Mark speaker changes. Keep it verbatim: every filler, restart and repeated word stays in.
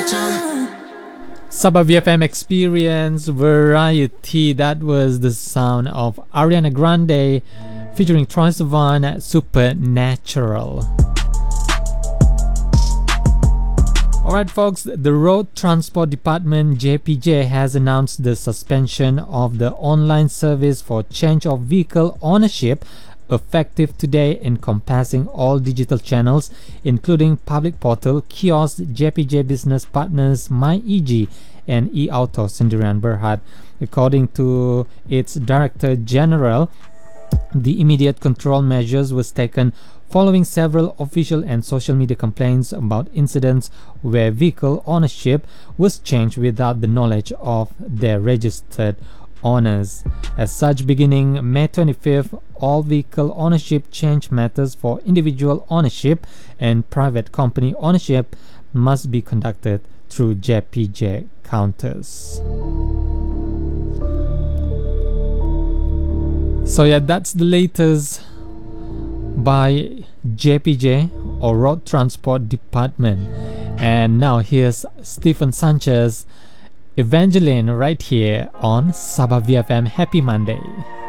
Speaker 1: Sabah V F M Experience Variety. That was the sound of Ariana Grande featuring Troye Sivan, Supernatural. Alright folks, the Road Transport Department J P J has announced the suspension of the online service for change of vehicle ownership effective today, encompassing all digital channels including public portal, kiosks, J P J business partners, MyEG and eAuto. Sendirian Berhad. According to its Director General, the immediate control measures was taken following several official and social media complaints about incidents where vehicle ownership was changed without the knowledge of their registered owners. As such, beginning May twenty-fifth, all vehicle ownership change matters for individual ownership and private company ownership must be conducted through J P J counters. So yeah, that's the latest by J P J or Road Transport Department. And now here's Stephen Sanchez, Evangeline, right here on Sabah V F M. Happy Monday.